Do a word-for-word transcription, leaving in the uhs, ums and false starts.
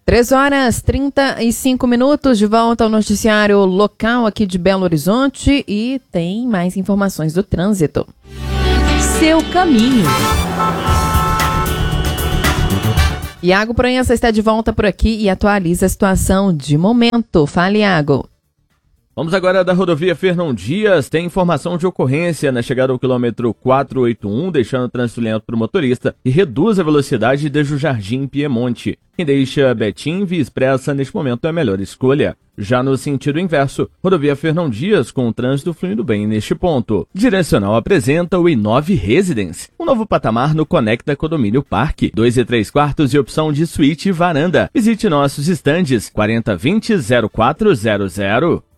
três horas e trinta e cinco minutos, de volta ao noticiário local aqui de Belo Horizonte e tem mais informações do trânsito. Seu caminho. Iago Proença está de volta por aqui e atualiza a situação de momento. Fale, Iago. Vamos agora da rodovia Fernão Dias. Tem informação de ocorrência na chegada ao quilômetro quatrocentos e oitenta e um, deixando o trânsito lento para o motorista e reduz a velocidade desde o Jardim Piemonte. Quem deixa Betim Via Expressa neste momento é a melhor escolha. Já no sentido inverso, rodovia Fernão Dias com o trânsito fluindo bem neste ponto. Direcional apresenta o Inove Residence, um novo patamar no Conecta Condomínio Parque. Dois e três quartos e opção de suíte e varanda. Visite nossos estandes quarenta vinte zero quatro zero zero.